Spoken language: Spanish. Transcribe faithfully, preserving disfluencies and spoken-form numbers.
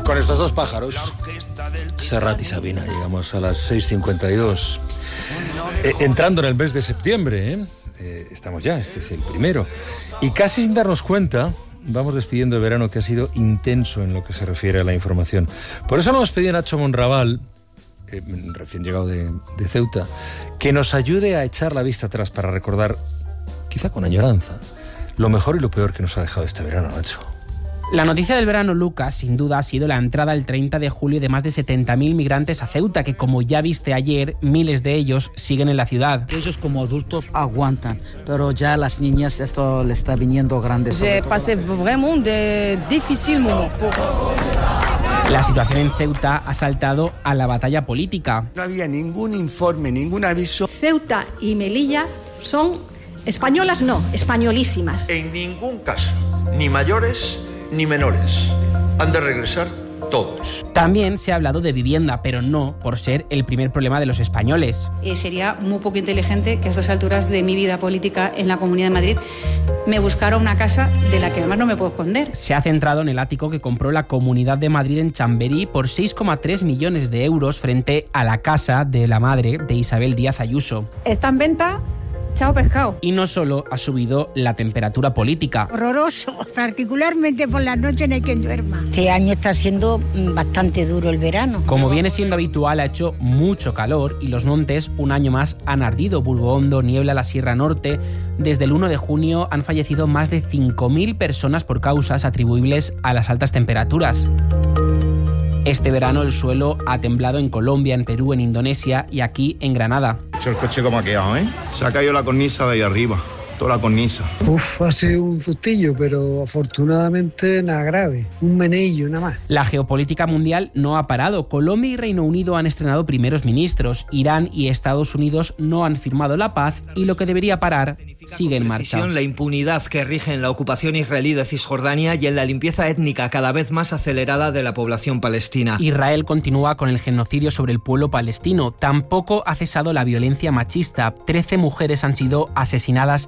con estos dos pájaros, Serrat y Sabina, llegamos a las seis cincuenta y dos. Eh, entrando en el mes de septiembre, ¿eh? Eh, estamos ya, este es el primero. Y casi sin darnos cuenta, vamos despidiendo el verano que ha sido intenso en lo que se refiere a la información. Por eso nos hemos pedido a Nacho Monraval, eh, recién llegado de, de Ceuta, que nos ayude a echar la vista atrás para recordar, quizá con añoranza, lo mejor y lo peor que nos ha dejado este verano, Nacho. La noticia del verano, Lucas, sin duda ha sido la entrada el treinta de julio de más de setenta mil migrantes a Ceuta, que como ya viste ayer, miles de ellos siguen en la ciudad. Ellos como adultos aguantan, pero ya a las niñas esto le está viniendo grande. J'ai passé vraiment de difícil moment. La situación en Ceuta ha saltado a la batalla política. No había ningún informe, ningún aviso. Ceuta y Melilla son españolas, no, españolísimas. En ningún caso, ni mayores ni menores. Han de regresar todos. También se ha hablado de vivienda, pero no por ser el primer problema de los españoles. Eh, sería muy poco inteligente que a estas alturas de mi vida política en la Comunidad de Madrid me buscara una casa de la que además no me puedo esconder. Se ha centrado en el ático que compró la Comunidad de Madrid en Chamberí por seis coma tres millones de euros frente a la casa de la madre de Isabel Díaz Ayuso. Está en venta. Chao pescado. Y no solo ha subido la temperatura política. Horroroso, particularmente por las noches no hay quien duerma. Este año está siendo bastante duro el verano. Como viene siendo habitual, ha hecho mucho calor y los montes un año más han ardido. Burgondo, Niebla, la Sierra Norte. Desde el uno de junio han fallecido más de cinco mil personas por causas atribuibles a las altas temperaturas. Este verano el suelo ha temblado en Colombia, en Perú, en Indonesia y aquí en Granada. El coche como ha quedado, ¿eh? Se ha caído la cornisa de ahí arriba, toda la cornisa. Uf, ha sido un sustillo, pero afortunadamente nada grave, un meneillo nada más. La geopolítica mundial no ha parado. Colombia y Reino Unido han estrenado primeros ministros. Irán y Estados Unidos no han firmado la paz y lo que debería parar sigue en marcha. La impunidad que rige en la ocupación israelí de Cisjordania y en la limpieza étnica cada vez más acelerada de la población palestina. Israel continúa con el genocidio sobre el pueblo palestino. Tampoco ha cesado la violencia machista. Trece mujeres han sido asesinadas